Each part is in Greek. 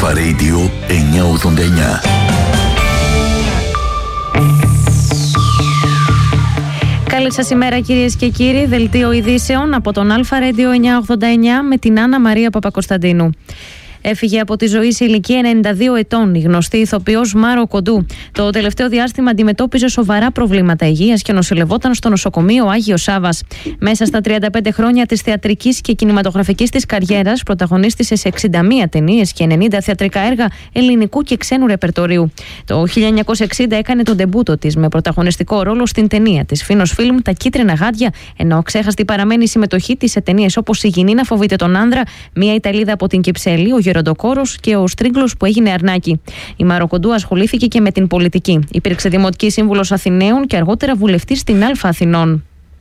Αλφα Radio 989. Καλή σας ημέρα κυρίες και κύριοι. Δελτίο ειδήσεων από τον Αλφα Radio 989 με την Άννα Μαρία Παπακοσταντίνου. Έφυγε από τη ζωή σε ηλικία 92 ετών η γνωστή ηθοποιός Μάρο Κοντού. Το τελευταίο διάστημα αντιμετώπιζε σοβαρά προβλήματα υγείας και νοσηλευόταν στο νοσοκομείο Άγιος Σάββας. Μέσα στα 35 χρόνια της θεατρικής και κινηματογραφικής της καριέρας, πρωταγωνίστησε σε 61 ταινίες και 90 θεατρικά έργα ελληνικού και ξένου ρεπερτορίου. Το 1960 έκανε τον ντεμπούτο της με πρωταγωνιστικό ρόλο στην ταινία της Φίνος Φιλμ Τα Κίτρινα Γάντια, ενώ ξέχαστη παραμένει η συμμετοχή της σε ταινίες όπως Η Γυνή να φοβείται τον άνδρα, Μια Ιταλίδα από την Κυψέλη, Ο Γεροντοκόρος και Ο Στρίγκλος που έγινε Αρνάκι. Η Μάρο Κοντού ασχολήθηκε και με την πολιτική. Υπήρξε δημοτική σύμβουλος Αθηναίων και αργότερα βουλευτής στην Αλφα Αθηνών.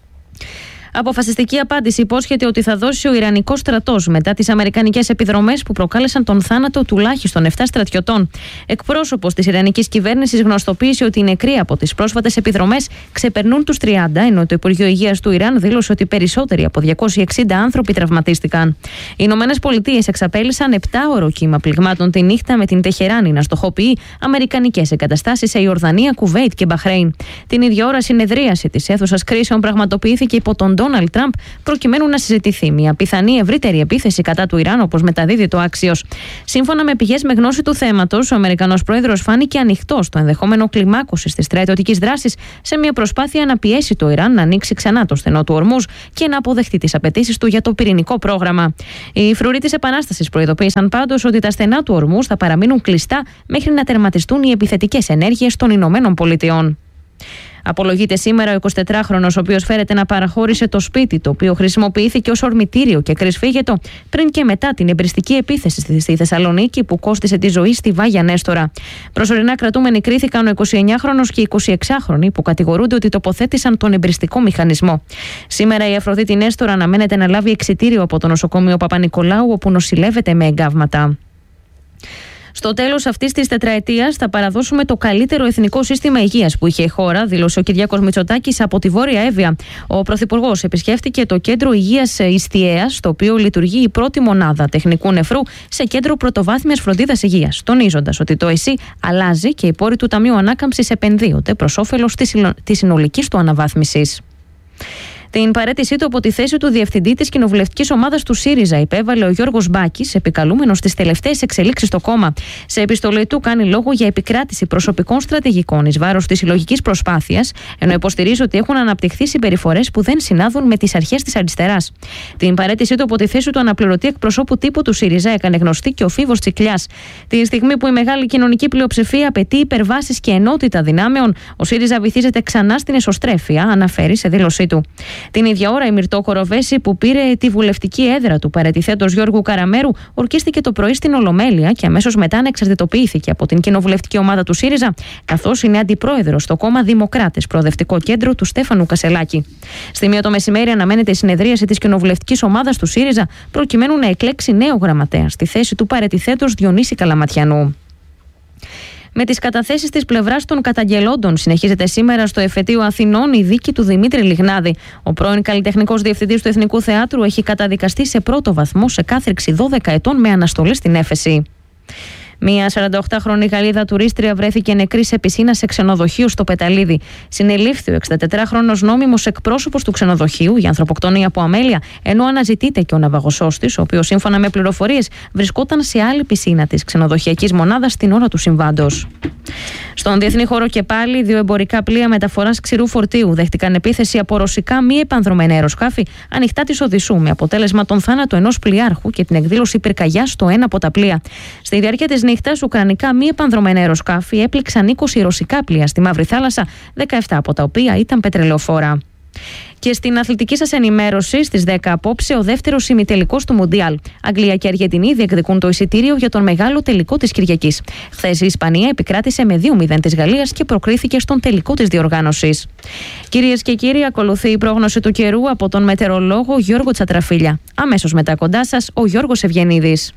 Αποφασιστική απάντηση υπόσχεται ότι θα δώσει ο Ιρανικός στρατός μετά τις αμερικανικές επιδρομές που προκάλεσαν τον θάνατο τουλάχιστον 7 στρατιωτών. Εκπρόσωπος της Ιρανικής κυβέρνησης γνωστοποίησε ότι οι νεκροί από τις πρόσφατες επιδρομές ξεπερνούν τους 30, ενώ το Υπουργείο Υγείας του Ιράν δήλωσε ότι περισσότεροι από 260 άνθρωποι τραυματίστηκαν. Οι Ηνωμένες Πολιτείες εξαπέλυσαν 7ωρο κύμα πληγμάτων τη νύχτα με την Τεχεράνη να στοχοποιεί αμερικανικές εγκαταστάσεις σε Ιορδανία, Κουβέιτ και Μπαχρέιν. Την ίδια ώρα συνεδρίαση της αίθουσας κρίσεων πραγματοποιήθηκε υπό τον Ντόναλντ Τραμπ, προκειμένου να συζητηθεί μια πιθανή ευρύτερη επίθεση κατά του Ιράν, όπως μεταδίδει το Axios. Σύμφωνα με πηγές με γνώση του θέματος, ο Αμερικανός πρόεδρος φάνηκε ανοιχτός στο ενδεχόμενο κλιμάκωσης της στρατιωτικής δράσης σε μια προσπάθεια να πιέσει το Ιράν να ανοίξει ξανά το στενό του Ορμούζ και να αποδεχτεί τις απαιτήσεις του για το πυρηνικό πρόγραμμα. Οι φρουροί της Επανάστασης προειδοποίησαν πάντως ότι τα στενά του Ορμούζ θα παραμείνουν κλειστά μέχρι να τερματιστούν οι επιθετικές ενέργειες των Ηνωμένων Πολιτειών. Απολογείται σήμερα ο 24χρονος, ο οποίος φέρεται να παραχώρησε το σπίτι, το οποίο χρησιμοποιήθηκε ως ορμητήριο και κρυσφύγετο πριν και μετά την εμπριστική επίθεση στη Θεσσαλονίκη που κόστισε τη ζωή στη Βάγια Νέστορα. Προσωρινά κρατούμενοι κρίθηκαν ο 29χρονος και οι 26χρονοι που κατηγορούνται ότι τοποθέτησαν τον εμπριστικό μηχανισμό. Σήμερα η Αφροδίτη Νέστορα αναμένεται να λάβει εξιτήριο από το νοσοκομείο Παπα-Νικολάου, όπου νοσηλεύεται με εγκάβματα. Στο τέλος αυτής της τετραετίας θα παραδώσουμε το καλύτερο εθνικό σύστημα υγείας που είχε η χώρα, δήλωσε ο Κυριάκος Μητσοτάκης από τη Βόρεια Εύβοια. Ο Πρωθυπουργός επισκέφτηκε το Κέντρο Υγείας Ιστιαίας, στο οποίο λειτουργεί η πρώτη μονάδα τεχνικού νεφρού σε κέντρο πρωτοβάθμιας φροντίδας υγείας, τονίζοντας ότι το ΕΣΥ αλλάζει και οι πόροι του Ταμείου Ανάκαμψης επενδύονται προς όφελος της συνολικής του αναβάθμισης. Την παραίτησή του από τη θέση του διευθυντή της κοινοβουλευτικής ομάδας του ΣΥΡΙΖΑ υπέβαλε ο Γιώργος Μπάκης, επικαλούμενος στις τελευταίες εξελίξεις στο κόμμα. Σε επιστολή του κάνει λόγο για επικράτηση προσωπικών στρατηγικών εις βάρος της συλλογικής προσπάθειας, ενώ υποστηρίζει ότι έχουν αναπτυχθεί συμπεριφορές που δεν συνάδουν με τις αρχές της αριστεράς. Την παραίτησή του από τη θέση του αναπληρωτή εκπροσώπου τύπου του ΣΥΡΙΖΑ έκανε γνωστή και ο Φίβος Τσικλιάς. Τη στιγμή που η μεγάλη κοινωνική πλειοψηφία απαιτεί υπερβάσεις και ενότητα δυνάμεων, ο ΣΥΡΙΖΑ βυθίζεται ξανά στην εσωστρέφεια, αναφέρει σε δήλωσή του. Την ίδια ώρα, η Μυρτώ Κοροβέση, που πήρε τη βουλευτική έδρα του παραιτηθέντος Γιώργου Καραμέρου, ορκίστηκε το πρωί στην Ολομέλεια και αμέσως μετά ανεξαρτητοποιήθηκε από την κοινοβουλευτική ομάδα του ΣΥΡΙΖΑ, καθώς είναι αντιπρόεδρος στο κόμμα Δημοκράτες, προοδευτικό κέντρο του Στέφανου Κασελάκη. Στη 1 το μεσημέρι αναμένεται η συνεδρίαση της κοινοβουλευτικής ομάδας του ΣΥΡΙΖΑ, προκειμένου να εκλέξει νέο γραμματέα στη θέση του παραιτηθέντος Διονύση Καλαματιανού. Με τις καταθέσεις της πλευράς των καταγγελόντων συνεχίζεται σήμερα στο Εφετείο Αθηνών η δίκη του Δημήτρη Λιγνάδη. Ο πρώην καλλιτεχνικός διευθυντής του Εθνικού Θεάτρου έχει καταδικαστεί σε πρώτο βαθμό σε κάθριξη 12 ετών με αναστολή στην έφεση. Μία 48χρονη Γαλλίδα τουρίστρια βρέθηκε νεκρή σε πισίνα σε ξενοδοχείο στο Πεταλίδι. Συνελήφθη ο 64χρονος νόμιμος εκπρόσωπος του ξενοδοχείου για ανθρωποκτονία από αμέλεια, ενώ αναζητείται και ο ναυαγωσός της, ο οποίος σύμφωνα με πληροφορίες βρισκόταν σε άλλη πισίνα της ξενοδοχειακής μονάδας την ώρα του συμβάντος. Στον διεθνή χώρο και πάλι, 2 εμπορικά πλοία μεταφοράς ξηρού φορτίου δέχτηκαν επίθεση από ρωσικά μη επανδρωμένα αεροσκάφη ανοιχτά της Οδυσσού, με αποτέλεσμα τον θάνατο ενός πλοιάρχου και την εκδήλωση πυρκαγιάς στο ένα από τα πλοία. Στη διάρκεια της νύχτας, ουκρανικά μη επανδρωμένα αεροσκάφη έπληξαν 20 ρωσικά πλοία στη Μαύρη Θάλασσα, 17 από τα οποία ήταν πετρελαιοφόρα. Και στην αθλητική σας ενημέρωση, στις 10 απόψε, ο δεύτερος ημιτελικός του Μουντιάλ. Αγγλία και Αργεντινή διεκδικούν το εισιτήριο για τον μεγάλο τελικό της Κυριακής. Χθες η Ισπανία επικράτησε με 2-0 της Γαλλίας και προκρίθηκε στον τελικό της διοργάνωσης. Κυρίες και κύριοι, ακολουθεί η πρόγνωση του καιρού από τον μετεωρολόγο Γιώργο Τσατραφίλια. Αμέσως μετά κοντά σας, ο Γιώργος Ευγενίδης.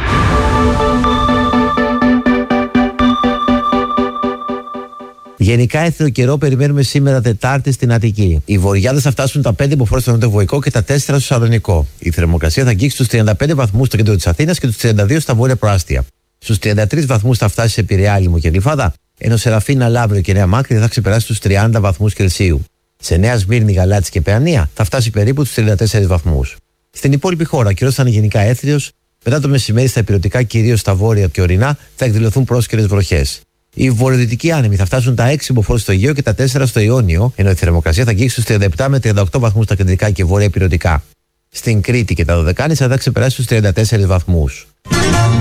Γενικά, έθριο καιρό περιμένουμε σήμερα Τετάρτη στην Αττική. Οι βορειάδες θα φτάσουν τα 5 μποφόρ στο Νοτιοβοϊκό και τα 4 στο Σαλονικό. Η θερμοκρασία θα αγγίξει τους 35 βαθμούς στο κέντρο της Αθήνας και τους 32 στα βόρεια προάστια. Στους 33 βαθμούς θα φτάσει σε Πειραιά, Λίμο και Γλυφάδα, ενώ σε Ραφίνα, Λαύριο και Νέα Μάκρη θα ξεπεράσει τους 30 βαθμούς Κελσίου. Σε Νέα Σμύρνη, Γαλάτσι και Παιανία θα φτάσει περίπου τους 34 βαθμούς. Στην υπόλοιπη χώρα, ο καιρός θα είναι γενικά έθριος. Μετά το μεσημέρι, στα ηπειρωτικά, κυρίως στα βόρεια και ορεινά, θα εκδηλωθούν πρόσκαιρες βροχές. Οι βορειοδυτικοί άνεμοι θα φτάσουν τα 6 μποφόρ στο Αιγαίο και τα 4 στο Ιόνιο, ενώ η θερμοκρασία θα αγγίξει στους 37 με 38 βαθμούς στα κεντρικά και βόρεια ηπειρωτικά. Στην Κρήτη και τα Δωδεκάνησα θα ξεπεράσει τους 34 βαθμούς.